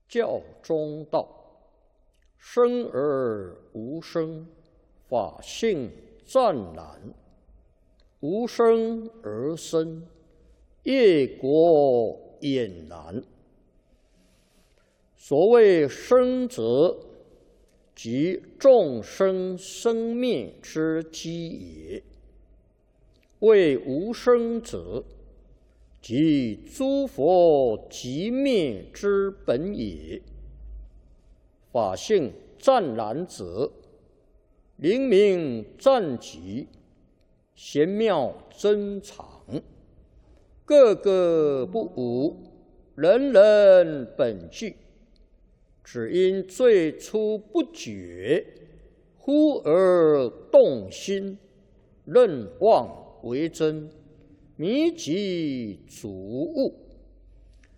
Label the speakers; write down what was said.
Speaker 1: 教中道，生而无生，法性湛然；无生而生，业果俨然。所谓生者，即众生生灭之基也；谓无生者，即诸佛寂灭之本也。法性湛然者，灵明湛极，玄妙珍藏，个个不无，人人本具。只因最初不觉，忽而动心，认妄为真，迷即足悟。